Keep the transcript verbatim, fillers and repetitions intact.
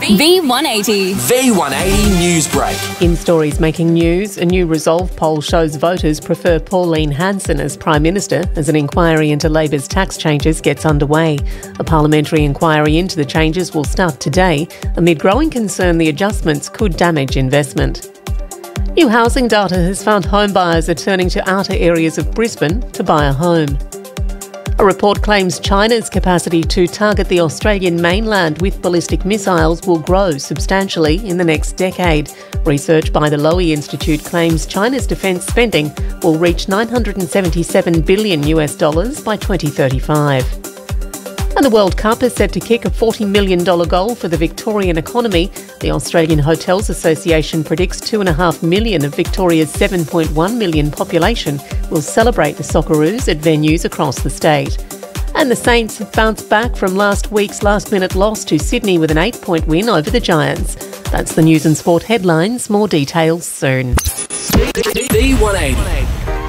V one eighty. V one eighty Newsbreak. In stories making news, a new Resolve poll shows voters prefer Pauline Hanson as Prime Minister as an inquiry into Labor's tax changes gets underway. A parliamentary inquiry into the changes will start today, amid growing concern the adjustments could damage investment. New housing data has found home buyers are turning to outer areas of Brisbane to buy a home. A report claims China's capacity to target the Australian mainland with ballistic missiles will grow substantially in the next decade. Research by the Lowy Institute claims China's defence spending will reach nine hundred seventy-seven billion US dollars by twenty thirty-five. And the World Cup is set to kick a forty million dollars goal for the Victorian economy. The Australian Hotels Association predicts two point five million of Victoria's seven point one million population will celebrate the Socceroos at venues across the state. And the Saints have bounced back from last week's last-minute loss to Sydney with an eight-point win over the Giants. That's the news and sport headlines. More details soon. V one eighty.